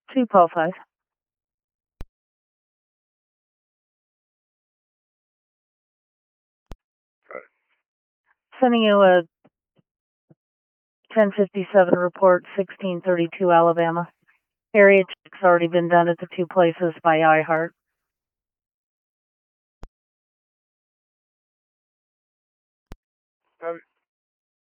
2:05. Sending you a 1057 report, 1632 Alabama. Area check's already been done at the two places by iHeart.